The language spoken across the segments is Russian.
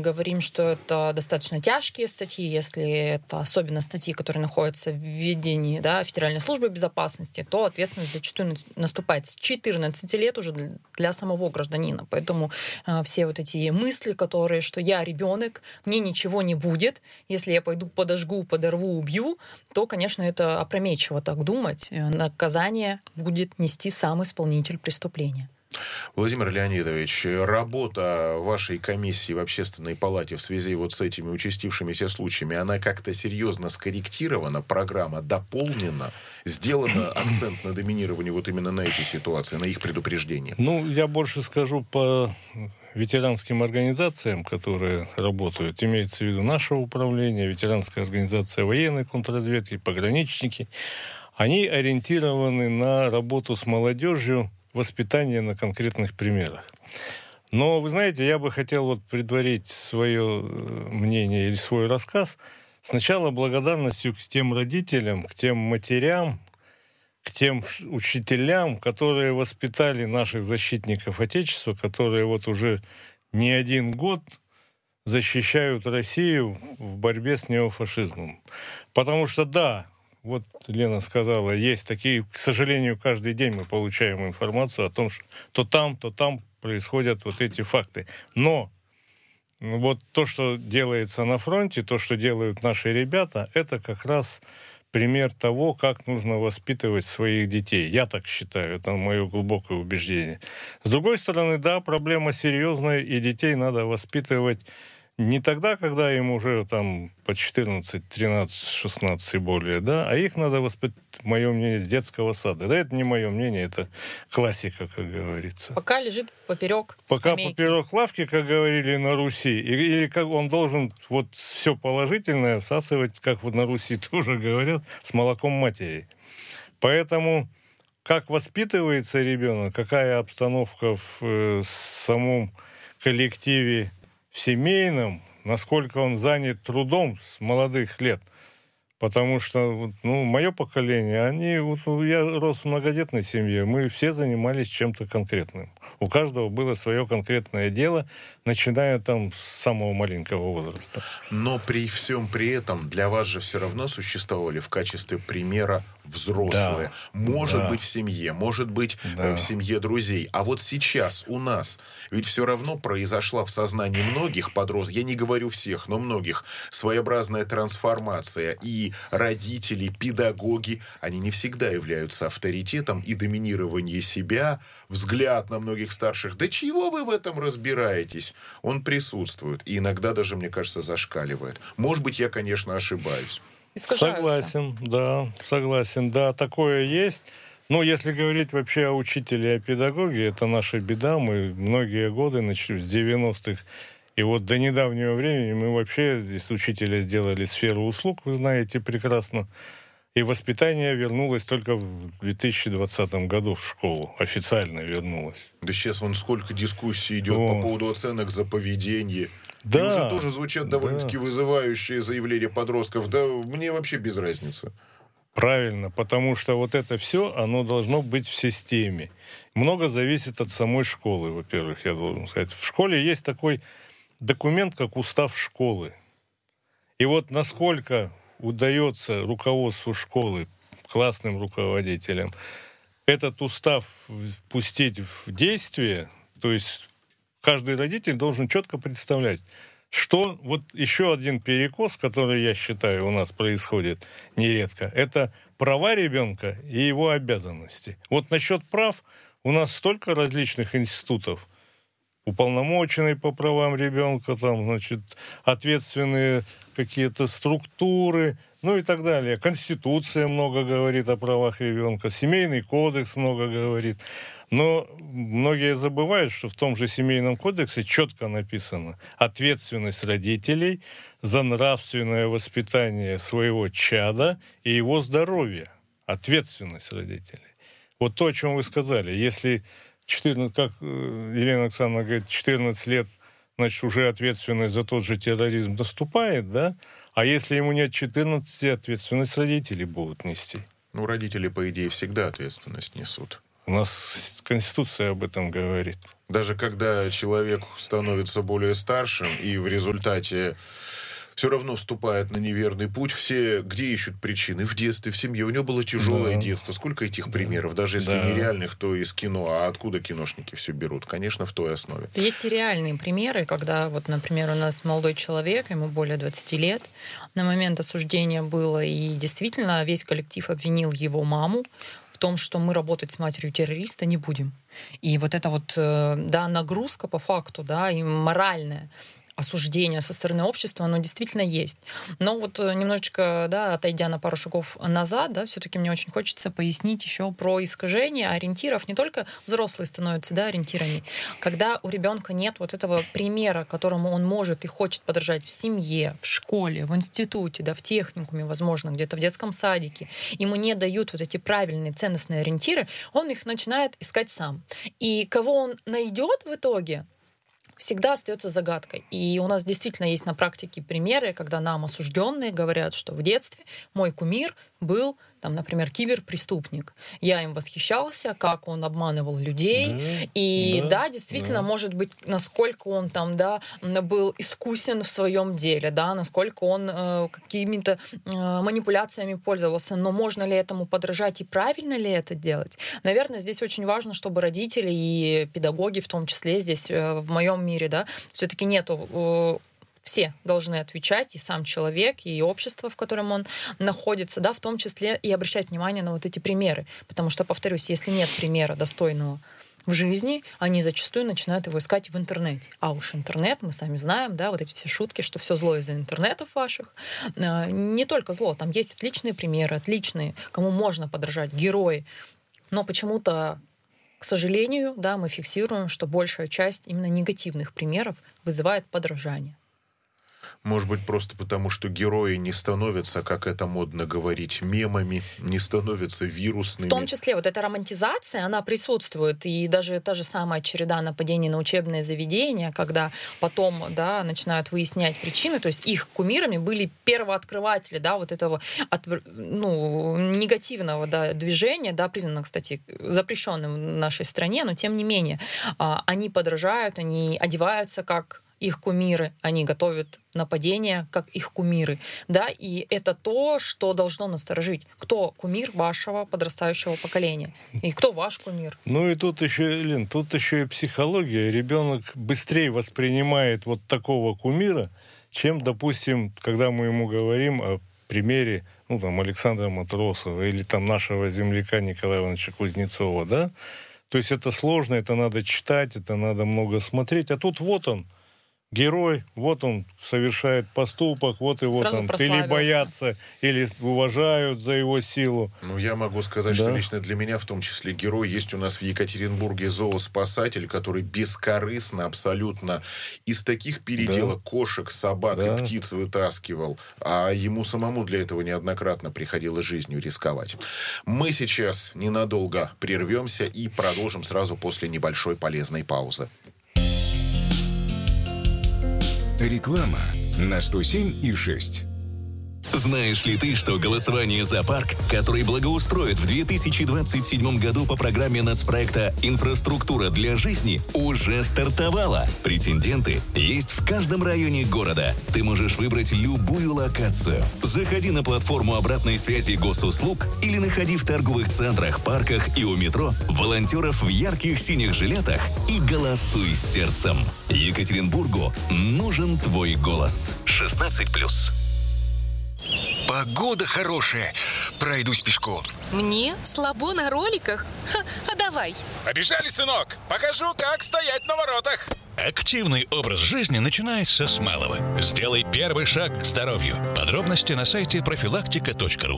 говорим, что это достаточно тяжкие статьи, если это особенно статьи, которые находятся в ведении, да, Федеральной службы безопасности, то ответственность зачастую наступает с 14 лет уже для самого гражданина. Поэтому все вот эти мысли, которые, что я ребенок, мне ничего не будет, если я пойду подожгу, подорву, убью, то, конечно, это опрометчиво так думать. Наказание будет нести сам исполнитель преступления. Владимир Леонидович, работа вашей комиссии в Общественной палате в связи вот с этими участившимися случаями, она как-то серьезно скорректирована, программа дополнена, сделано акцент на доминировании вот именно на эти ситуации, на их предупреждение? Ну, я больше скажу по ветеранским организациям, которые работают, имеется в виду наше управление, ветеранская организация военной контрразведки, пограничники. Они ориентированы на работу с молодежью, воспитание на конкретных примерах. Но, вы знаете, я бы хотел вот предварить свое мнение или свой рассказ сначала благодарностью к тем родителям, к тем матерям, к тем учителям, которые воспитали наших защитников Отечества, которые вот уже не один год защищают Россию в борьбе с неофашизмом. Потому что, да, вот Лена сказала, есть такие, к сожалению, каждый день мы получаем информацию о том, что то там происходят вот эти факты. Но вот то, что делается на фронте, то, что делают наши ребята, это как раз пример того, как нужно воспитывать своих детей. Я так считаю, это мое глубокое убеждение. С другой стороны, да, проблема серьезная, и детей надо воспитывать не тогда, когда им уже там по 14, 13, 16 и более, да, а их надо воспитать, мое мнение, с детского сада. Да, это не мое мнение, это классика, как говорится. Пока лежит поперек Пока скамейки. поперек лавки, как говорили на Руси, или как он должен вот все положительное всасывать, как вот на Руси тоже говорят, с молоком матери. Поэтому как воспитывается ребенок, какая обстановка в самом коллективе, в семейном, насколько он занят трудом с молодых лет. Потому что, мое поколение, я рос в многодетной семье, мы все занимались чем-то конкретным. У каждого было свое конкретное дело, начиная там с самого маленького возраста. Но при всем при этом для вас же все равно существовали в качестве примера взрослые. Да. Может быть, в семье, может быть, в семье друзей. А вот сейчас у нас ведь все равно произошла в сознании многих подростков, я не говорю всех, но многих, своеобразная трансформация. И родители, педагоги, они не всегда являются авторитетом, и доминирование себя, взгляд на многих старших, да чего вы в этом разбираетесь? Он присутствует. И иногда даже, мне кажется, зашкаливает. Может быть, я, конечно, ошибаюсь. Согласен, да, такое есть. Но если говорить вообще о учителе и о педагоге, это наша беда. Мы многие годы, начали с 90-х, и вот до недавнего времени мы вообще из учителя сделали сферу услуг, вы знаете прекрасно. И воспитание вернулось только в 2020 году в школу. Официально вернулось. Да сейчас вон сколько дискуссий идет по поводу оценок за поведение. Да. И уже тоже звучат довольно-таки вызывающие заявления подростков. Да мне вообще без разницы. Правильно, потому что вот это все, оно должно быть в системе. Много зависит от самой школы, во-первых, я должен сказать. В школе есть такой документ, как устав школы. И вот насколько удается руководству школы, классным руководителям, этот устав впустить в действие, то есть каждый родитель должен четко представлять, что вот еще один перекос, который, я считаю, у нас происходит нередко, это права ребенка и его обязанности. Вот насчет прав у нас столько различных институтов, уполномоченный по правам ребенка, там, значит, ответственные какие-то структуры, ну и так далее. Конституция много говорит о правах ребенка, Семейный кодекс много говорит. Но многие забывают, что в том же Семейном кодексе четко написано ответственность родителей за нравственное воспитание своего чада и его здоровья. Ответственность родителей. Вот то, о чем вы сказали. Если 14, как Елена Александровна говорит, 14 лет, значит, уже ответственность за тот же терроризм наступает, да? А если ему нет 14, ответственность родителей будут нести. Ну, родители, по идее, всегда ответственность несут. У нас Конституция об этом говорит. Даже когда человек становится более старшим и в результате все равно вступает на неверный путь, все где ищут причины? В детстве, в семье. У него было тяжелое детство. Сколько этих примеров? Даже если нереальных, то из кино. А откуда киношники все берут? Конечно, в той основе. Есть и реальные примеры, когда, вот, например, у нас молодой человек, ему более 20 лет, на момент осуждения было, и действительно весь коллектив обвинил его маму в том, что мы работать с матерью террориста не будем. И вот эта вот, да, нагрузка по факту, да, и моральная, осуждение со стороны общества, оно действительно есть. Но вот немножечко, да, отойдя на пару шагов назад, да, все-таки мне очень хочется пояснить еще про искажение ориентиров. Не только взрослые становятся, да, ориентирами. Когда у ребенка нет вот этого примера, которому он может и хочет подражать в семье, в школе, в институте, да, в техникуме, возможно, где-то в детском садике, ему не дают вот эти правильные ценностные ориентиры, он их начинает искать сам. И кого он найдет в итоге, всегда остается загадкой. И у нас действительно есть на практике примеры, когда нам осужденные говорят, что в детстве мой кумир был, там, например, киберпреступник. Я им восхищался, как он обманывал людей. Действительно, может быть, насколько он там, да, был искусен в своем деле, да, насколько он какими-то манипуляциями пользовался. Но можно ли этому подражать и правильно ли это делать? Наверное, здесь очень важно, чтобы родители и педагоги, в том числе здесь, в моем мире, да, все-таки нету... Все должны отвечать, и сам человек, и общество, в котором он находится, да, в том числе и обращать внимание на вот эти примеры. Потому что, повторюсь, если нет примера достойного в жизни, они зачастую начинают его искать в интернете. А уж интернет, мы сами знаем, да, вот эти все шутки, что все зло из-за интернетов ваших. Не только зло, там есть отличные примеры, отличные, кому можно подражать, герои. Но почему-то, к сожалению, да, мы фиксируем, что большая часть именно негативных примеров вызывает подражание. Может быть, просто потому, что герои не становятся, как это модно говорить, мемами, не становятся вирусными. В том числе вот эта романтизация, она присутствует. И даже та же самая череда нападений на учебные заведения, когда потом, да, начинают выяснять причины, то есть их кумирами были первооткрыватели, да, вот этого негативного, да, движения, да, признано, кстати, запрещенным в нашей стране, но тем не менее они подражают, они одеваются как их кумиры, они готовят нападения, как их кумиры, да, и это то, что должно насторожить. Кто кумир вашего подрастающего поколения? И кто ваш кумир? Ну и тут еще, Лен, тут еще и психология. Ребенок быстрее воспринимает вот такого кумира, чем, допустим, когда мы ему говорим о примере, ну, там, Александра Матросова или там нашего земляка Николая Ивановича Кузнецова, да? То есть это сложно, это надо читать, это надо много смотреть, а тут вот он, герой, вот он совершает поступок, вот его там или боятся, или уважают за его силу. Ну, я могу сказать, что лично для меня, в том числе, герой есть у нас в Екатеринбурге зооспасатель, который бескорыстно абсолютно из таких переделок кошек, собак и птиц вытаскивал, а ему самому для этого неоднократно приходилось жизнью рисковать. Мы сейчас ненадолго прервемся и продолжим сразу после небольшой полезной паузы. Реклама на 107,6. Знаешь ли ты, что голосование за парк, который благоустроят в 2027 году по программе нацпроекта «Инфраструктура для жизни», уже стартовало? Претенденты есть в каждом районе города. Ты можешь выбрать любую локацию. Заходи на платформу обратной связи госуслуг или находи в торговых центрах, парках и у метро волонтеров в ярких синих жилетах и голосуй сердцем. Екатеринбургу нужен твой голос. 16+. Погода хорошая. Пройдусь пешком. Мне слабо на роликах. А давай. Побежали, сынок. Покажу, как стоять на воротах. Активный образ жизни начинается с малого. Сделай первый шаг к здоровью. Подробности на сайте профилактика.ру.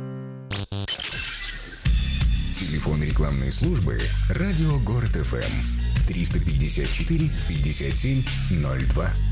Телефон рекламной службы «Радио Город ФМ» 354 57 02.